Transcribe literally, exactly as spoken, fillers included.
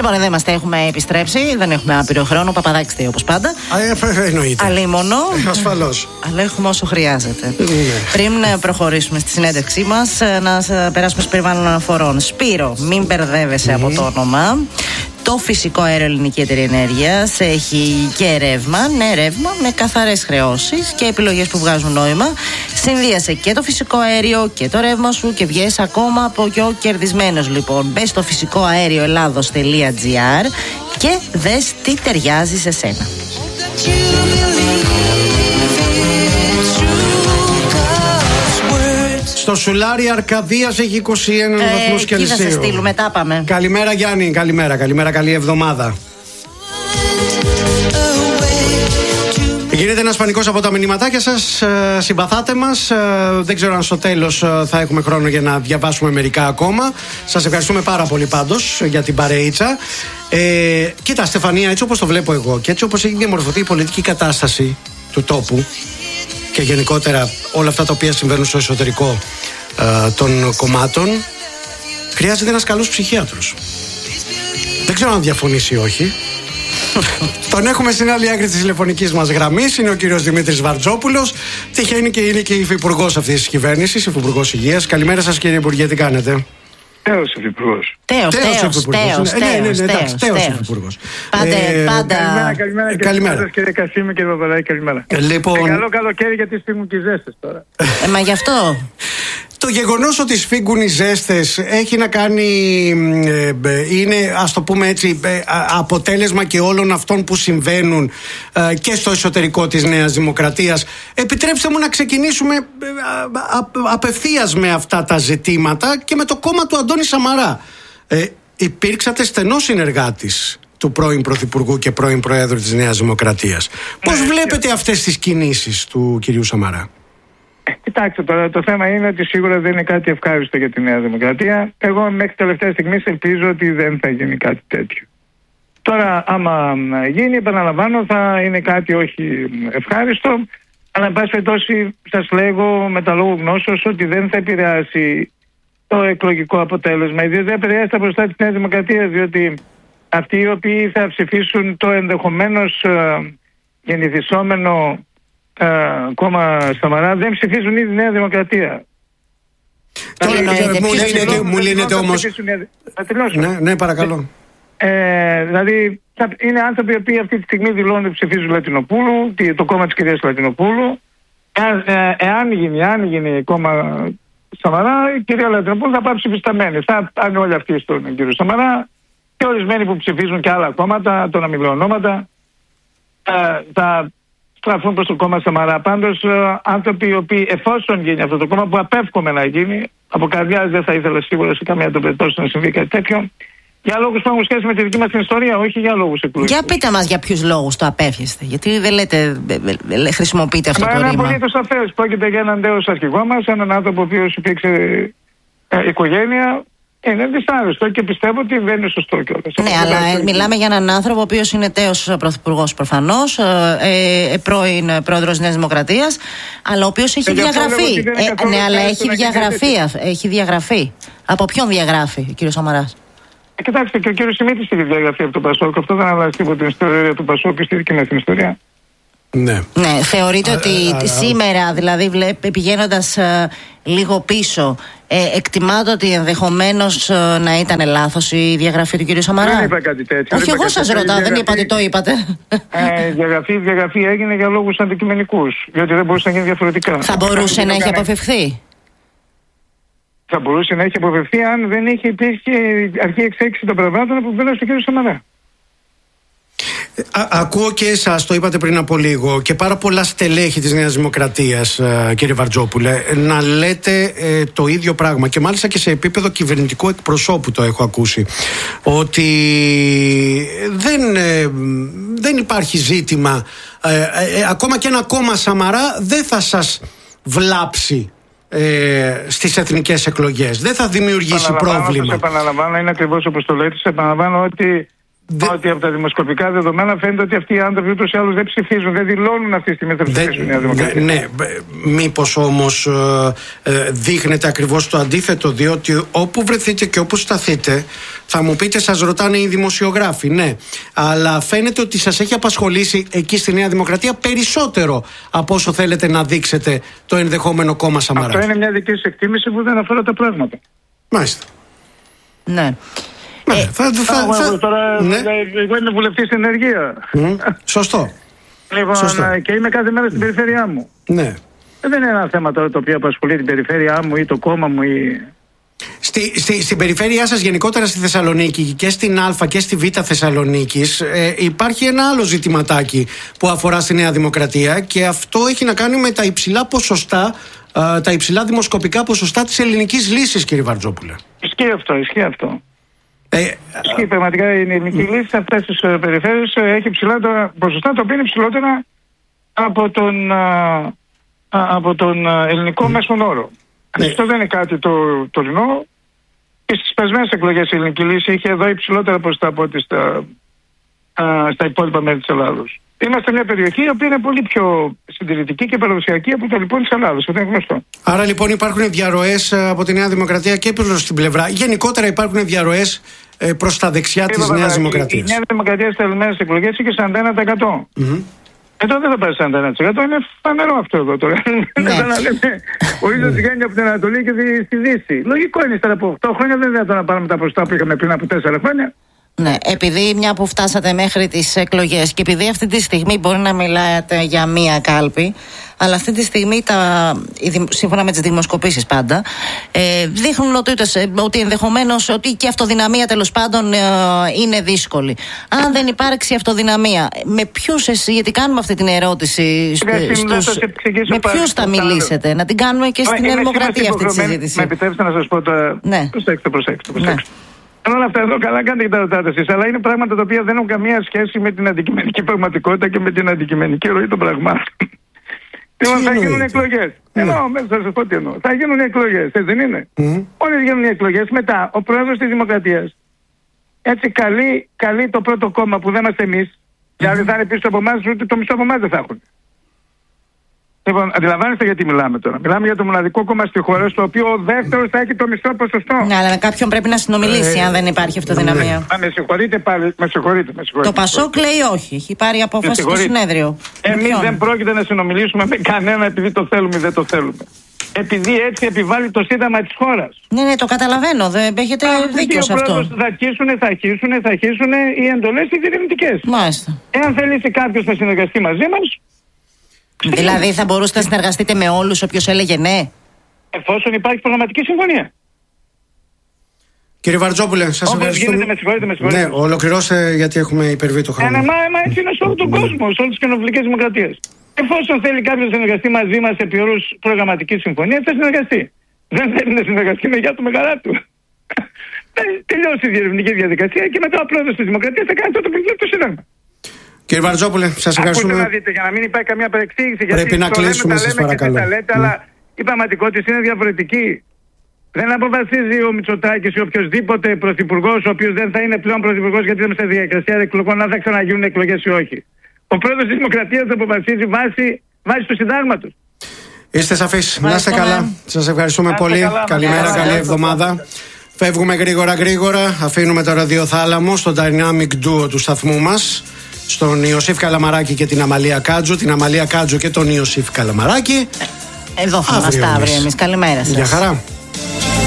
Λοιπόν, εδώ είμαστε, έχουμε επιστρέψει. Δεν έχουμε άπειρο χρόνο. Παπαδάκης τι, όπως πάντα. Α, εννοείται. Αλίμονο. Ασφαλώς. Αλλά έχουμε όσο χρειάζεται. Ναι. Πριν προχωρήσουμε στη συνέντευξή μας, να περάσουμε στο περιβάλλον αναφορών. Σπύρο, μην μπερδεύεσαι mm. από το όνομα. Το φυσικό αέριο Ελληνική Εταιρεία Ενέργειας έχει και ρεύμα, ναι, ρεύμα με καθαρές χρεώσεις και επιλογές που βγάζουν νόημα. Συνδύασε και το φυσικό αέριο και το ρεύμα σου και βγες ακόμα από πιο κερδισμένος. Λοιπόν, μπες στο φυσικό αέριο ελλάδος τελεία τζι άρ και δες τι ταιριάζει σε σένα. Στο Σουλάρι Αρκαδίας έχει είκοσι ένα ε, βαθμούς Κελσίου. Εκεί θα σε στείλουμε, τα πάμε. Καλημέρα Γιάννη, καλημέρα, καλημέρα, καλή εβδομάδα. Γίνεται ένας πανικός από τα μηνυματάκια σας, ε, συμπαθάτε μας. ε, Δεν ξέρω αν στο τέλος ε, θα έχουμε χρόνο για να διαβάσουμε μερικά ακόμα. Σας ευχαριστούμε πάρα πολύ πάντως για την παρεΐτσα. ε, Κοίτα Στεφανία, έτσι όπως το βλέπω εγώ και έτσι όπως έχει διαμορφωθεί η πολιτική κατάσταση του τόπου και γενικότερα όλα αυτά τα οποία συμβαίνουν στο εσωτερικό ε, των κομμάτων, χρειάζεται ένας καλός ψυχίατρος. Δεν ξέρω αν διαφωνήσει ή όχι. Τον έχουμε στην άλλη άκρη της τηλεφωνικής μας γραμμής. Είναι ο κύριος Δημήτρης Βαρτζόπουλος. Τυχαίνει και είναι και υφυπουργός αυτής της κυβέρνησης, υφυπουργός υγείας. Καλημέρα σας κύριε Υπουργέ, τι κάνετε? Τέος υφυπουργός. Τέος, τέος, τέος, τέος υφυπουργός. Πάντα. Καλημέρα, καλημέρα κύριε Κασίμη και Παπαδάκη, καλημέρα. Καλό καλοκαίρι γιατί σφίγγουν και οι ζέστες τώρα. Μα γι' αυτό. Το γεγονός ότι σφίγγουν οι ζέστες έχει να κάνει, ε, είναι ας το πούμε έτσι, ε, αποτέλεσμα και όλων αυτών που συμβαίνουν ε, και στο εσωτερικό της Νέας Δημοκρατίας. Επιτρέψτε μου να ξεκινήσουμε ε, α, απευθείας με αυτά τα ζητήματα και με το κόμμα του Αντώνη Σαμαρά. Ε, υπήρξατε στενός συνεργάτης του πρώην Πρωθυπουργού και πρώην Προέδρου της Νέας Δημοκρατίας. Πώς ναι, βλέπετε αυτές τις κινήσεις του κυρίου Σαμαρά? Κοιτάξτε τώρα, το θέμα είναι ότι σίγουρα δεν είναι κάτι ευχάριστο για τη Νέα Δημοκρατία. Εγώ μέχρι τελευταία στιγμή ελπίζω ότι δεν θα γίνει κάτι τέτοιο. Τώρα, άμα γίνει, επαναλαμβάνω, θα είναι κάτι όχι ευχάριστο. Αλλά, εν πάση περιπτώσει, σας λέγω με τα λόγου γνώσεως ότι δεν θα επηρεάσει το εκλογικό αποτέλεσμα. Διότι δεν επηρεάσει τα μπροστά της Νέας Δημοκρατίας, διότι αυτοί οι οποίοι θα ψηφίσουν το ενδεχομένως ε, γεννηθισόμενο Uh, κόμμα Σαμαρά δεν ψηφίζουν ήδη Νέα Δημοκρατία. Τώρα μου λύνεται όμως. Θα τελειώσω. Ναι, ναι, παρακαλώ. Ε, δηλαδή είναι άνθρωποι οι οποίοι αυτή τη στιγμή δηλώνουν ότι ψηφίζουν Λατινοπούλου, το κόμμα της κυρίας Λατινοπούλου. Εάν γίνει, αν γίνει κόμμα Σαμαρά, η κυρία Λατινοπούλου θα πάει ψηφισταμένη. Θα πάνε όλοι αυτοί στον κύριο Σαμαρά και ορισμένοι που ψηφίζουν και άλλα κόμματα, το να μην λέω ονόματα, θα στραφούν προς το κόμμα Σαμαρά. Πάντως, ε, άνθρωποι οι οποίοι, εφόσον γίνει αυτό το κόμμα, που απέφχομαι να γίνει, από καρδιάς δεν θα ήθελα σίγουρα σε καμία των περιπτώσεων να συμβεί κάτι τέτοιο, για λόγους που έχουν σχέση με τη δική μας την ιστορία, όχι για λόγους εκλογικούς. Για πείτε μας για ποιους λόγους το απέφχεστε, γιατί δεν λέτε, δεν χρησιμοποιείτε αυτό. Μα το ρήμα. Είναι απολύτως σαφές. Πρόκειται για έναν τέος αρχηγό μας, έναν άνθρωπο ο οποίος υπήρξε ε, οικογένεια. Είναι δυσάρεστο και πιστεύω ότι δεν είναι σωστό κιόλας. Ναι, αλλά μιλάμε για έναν άνθρωπο ο οποίος είναι τέος πρωθυπουργός προφανώς, ε, ε, πρώην πρόεδρος Νέας Δημοκρατίας, αλλά ο οποίος έχει διαγραφεί. Ε, ναι, αλλά έχει διαγραφεί, έχει διαγραφεί. Από ποιον διαγράφει ο κύριος Σαμαράς? Ε, κοιτάξτε, και ο κύριος Σιμίτης έχει διαγραφεί από τον Πασόκ. Αυτό δεν αλλάζει τίποτα την ιστορία του Πασόκ και στη δική μας την ιστορία. Ναι. Ναι, θεωρείτε α, ότι α, α, σήμερα, δηλαδή πηγαίνοντας uh, λίγο πίσω, ε, εκτιμάτε ότι ενδεχομένως uh, να ήταν λάθος η διαγραφή του κ. Σαμαρά? Δεν είπα κάτι τέτοιο. Όχι, εγώ σας ρωτάω, δεν είπατε ότι το είπατε. Ε, η διαγραφή, διαγραφή έγινε για λόγους αντικειμενικούς, διότι δεν μπορούσε να γίνει διαφορετικά. Θα μπορούσε να έχει αποφευχθεί? Θα μπορούσε να έχει αποφευχθεί αν δεν είχε υπήρχε αρχή εξέλιξη των πραγμάτων που βγαίνουν στον κ. Σαμαρά. Α, ακούω και εσάς, το είπατε πριν από λίγο, και πάρα πολλά στελέχη της Νέας Δημοκρατίας, κύριε Βαρτζόπουλε, να λέτε ε, το ίδιο πράγμα, και μάλιστα και σε επίπεδο κυβερνητικού εκπροσώπου το έχω ακούσει, ότι δεν, ε, δεν υπάρχει ζήτημα, ε, ε, ακόμα και ένα κόμμα Σαμαρά δεν θα σας βλάψει ε, στις εθνικές εκλογές, δεν θα δημιουργήσει πρόβλημα. Σας επαναλαμβάνω, είναι ακριβώς όπως το λέτε, σας επαναλαμβάνω ότι Δε... Ότι από τα δημοσκοπικά δεδομένα φαίνεται ότι αυτοί οι άνθρωποι ούτως ή άλλως δεν ψηφίζουν, δεν δηλώνουν αυτή τη στιγμή ότι θα ψηφίσουν η Δημοκρατία. Ναι, μήπως όμως ε, ε, δείχνετε ακριβώς το αντίθετο, διότι όπου βρεθείτε και όπου σταθείτε, θα μου πείτε, σας ρωτάνε οι δημοσιογράφοι, ναι, αλλά φαίνεται ότι σας έχει απασχολήσει εκεί στη Νέα Δημοκρατία περισσότερο από όσο θέλετε να δείξετε το ενδεχόμενο κόμμα Σαμαρά. Αυτό είναι μια δική σας εκτίμηση που δεν αφορά τα πράγματα. Μάλιστα. Ναι. Ναι, ε, θα, θα, θα, θα, τώρα, ναι. Εγώ είμαι βουλευτής στην ενεργεία. Mm, σωστό. Λοιπόν, σωστό. Και είμαι κάθε μέρα στην περιφέρειά μου. Ναι. Δεν είναι ένα θέμα τώρα το οποίο απασχολεί την περιφέρειά μου ή το κόμμα μου. Ή... Στη, στη, στην περιφέρειά σας, γενικότερα στη Θεσσαλονίκη και στην Α και στη Β Θεσσαλονίκης, ε, υπάρχει ένα άλλο ζητηματάκι που αφορά στη Νέα Δημοκρατία, και αυτό έχει να κάνει με τα υψηλά ποσοστά, ε, τα υψηλά δημοσκοπικά ποσοστά της ελληνικής λύσης, κύριε Βαρτζόπουλε. Ισχύει αυτό, ισχύει αυτό. Ε, Ισχύει πραγματικά η ελληνική ε, λύση σε αυτές τις uh, περιφέρειες uh, έχει ψηλά τα ποσοστά, τα οποία είναι ψηλότερα από τον, uh, από τον uh, ελληνικό mm. μέσον όρο. Ναι. Αυτό δεν είναι κάτι το τωρινό. Και στις περασμένες εκλογές η ελληνική λύση είχε εδώ υψηλότερα ποσοστά από ό,τι στα, uh, στα υπόλοιπα μέρη της Ελλάδος. Είμαστε μια περιοχή η οποία είναι πολύ πιο συντηρητική και παραδοσιακή από τα λοιπόν της Ελλάδος. Αυτό είναι γνωστό. Άρα λοιπόν υπάρχουν διαρροές από τη Νέα Δημοκρατία και προς την πλευρά. Γενικότερα υπάρχουν διαρροές προς τα δεξιά της Νέας Δημοκρατίας. Η Νέα Δημοκρατία στις τελευταίες εκλογές είχε σαράντα ένα τοις εκατό. Mm-hmm. Εδώ δεν θα πάρει σαράντα ένα τοις εκατό, είναι φανερό αυτό εδώ τώρα. Δεν να λέμε ο ήλιος βγαίνει από την Ανατολή και στη Δύση. Λογικό είναι, ύστερα από οκτώ χρόνια δεν είναι να πάρουμε τα ποσοστά που είχαμε πριν από τέσσερα χρόνια. Ναι, επειδή μια που φτάσατε μέχρι τις εκλογές και επειδή αυτή τη στιγμή μπορεί να μιλάτε για μία κάλπη, αλλά αυτή τη στιγμή τα, σύμφωνα με τις δημοσκοπήσεις πάντα, ε, δείχνουν ότι, ότι ενδεχομένως ότι και η αυτοδυναμία τέλος πάντων ε, είναι δύσκολη. Αν δεν υπάρξει αυτοδυναμία, με ποιους εσείς, γιατί κάνουμε αυτή την ερώτηση στους, με ποιους θα μιλήσετε, να την κάνουμε και στην Νέα Δημοκρατία αυτή τη συζήτηση. Με επιτρέψτε να σας πω τα... Ναι. Προσέξτε, προσέξτε, προσέξτε. Ναι. Όλα αυτά εδώ καλά κάνετε και τα ρωτάτε εσείς, αλλά είναι πράγματα τα οποία δεν έχουν καμία σχέση με την αντικειμενική πραγματικότητα και με την αντικειμενική ροή των πραγμάτων. Λοιπόν, θα γίνουν εκλογές. Εννοώ, μέσα θα σας πω τι εννοώ. Θα γίνουν εκλογές, έτσι δεν είναι. Mm. Όλες γίνουν οι εκλογές. Μετά, ο πρόεδρος της Δημοκρατίας, έτσι καλεί, καλεί το πρώτο κόμμα που δεν είμαστε εμείς, mm. γιατί θα είναι πίσω από εμάς, ούτε το μισό από εμάς δεν θα έχουν. Λοιπόν, αντιλαμβάνεστε γιατί μιλάμε τώρα. Μιλάμε για το μοναδικό κόμμα στη χώρα, στο οποίο ο δεύτερος θα έχει το μισό ποσοστό. Ναι, αλλά με κάποιον πρέπει να συνομιλήσει, ε, αν δεν υπάρχει αυτοδυναμία. Α, με συγχωρείτε πάλι, με συγχωρείτε. Με συγχωρείτε. Το Πασόκ λέει όχι. Έχει πάρει απόφαση στο συνέδριο. Εμείς δεν πρόκειται να συνομιλήσουμε με κανένα επειδή το θέλουμε ή δεν το θέλουμε. Επειδή έτσι επιβάλλει το σύνταγμα της χώρας. Ναι, ναι, το καταλαβαίνω. Δεν έχετε δίκιο σε αυτό. Θα αρχίσουν, θα αρχίσουν, θα αρχίσουν οι εντολές οι διερευνητικές. Μάλιστα. Εάν θελήσει κάποιος να συνεργαστεί μαζί μας. Δηλαδή θα μπορούσατε να συνεργαστείτε με όλους όποιος έλεγε ναι. Εφόσον υπάρχει προγραμματική συμφωνία. Κύριε Βαρτζόπουλε, σας ευχαριστούμε. Γίνεται, με συγχωρείτε, με συγχωρείτε. Ναι, ολοκληρώστε γιατί έχουμε υπερβεί το χρόνο. Ε, ναι, μα, μα έτσι είναι σε όλο τον κόσμο, σε όλες τις κοινοβουλικές δημοκρατίες. Εφόσον θέλει κάποιος να συνεργαστεί μαζί μας επί όρους προγραμματικής συμφωνίας, θα συνεργαστεί. Δεν θέλει να συνεργαστεί με γεια του μεγαλά του. Τελειώσει η διερευνητική διαδικασία και μετά ο πρόεδρος της Δημοκρατίας θα κάνει τότε που βλέπει το Σύνταγμα. Κύριε Βαρτζόπουλε, σας ευχαριστούμε. Ακούστε να δείτε, για να μην υπάρχει καμία παρεξήγηση. Πρέπει να κλείσουμε, σας παρακαλώ. Τα λέτε, mm. αλλά η πραγματικότητα είναι διαφορετική. Δεν αποφασίζει ο Μητσοτάκης ή οποιοδήποτε πρωθυπουργός, ο οποίος δεν θα είναι πλέον πρωθυπουργός γιατί είμαστε στη διαδικασία εκλογών, αν θα ξαναγίνουν εκλογές ή όχι. Ο πρόεδρος της Δημοκρατίας θα αποφασίζει βάσει, βάσει του συντάγματος. Είστε σαφείς. Να είστε καλά. Σας ευχαριστούμε Άστε πολύ. Καλά, Καλημέρα, καλή εβδομάδα. Φεύγουμε γρήγορα γρήγορα. Αφήνουμε το ραδιοθάλαμο στο Dynamic Duo του σταθμού μας, στον Ιωσήφ Καλαμαράκη και την Αμαλία Κάτζου, την Αμαλία Κάτζου και τον Ιωσήφ Καλαμαράκη. Εδώ θα είμαστε αύριο εμείς. Καλημέρα σας. Γεια χαρά.